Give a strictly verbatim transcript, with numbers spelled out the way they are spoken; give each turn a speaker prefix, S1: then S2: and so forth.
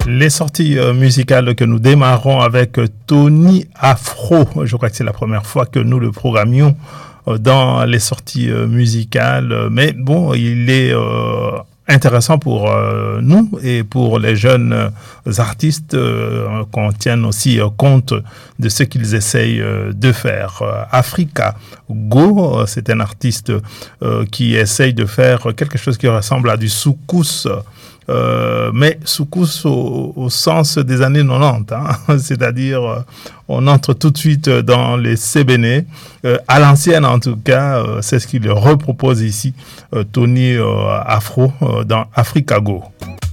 S1: Les sorties euh, musicales que nous démarrons avec euh, Tony Afro. Je crois que c'est la première fois que nous le programmions euh, dans les sorties euh, musicales. Mais bon, il est euh, intéressant pour euh, nous et pour les jeunes euh, artistes euh, qu'on tienne aussi euh, compte de ce qu'ils essayent euh, de faire. Euh, Africa Go, euh, c'est un artiste euh, qui essaye de faire quelque chose qui ressemble à du soukous. Euh, mais soukous au, au sens des années quatre-vingt-dix, hein, c'est-à-dire euh, on entre tout de suite dans les sébéné, euh, à l'ancienne en tout cas, euh, c'est ce qu'il repropose ici, euh, Tony euh, Afro euh, dans Africa Go.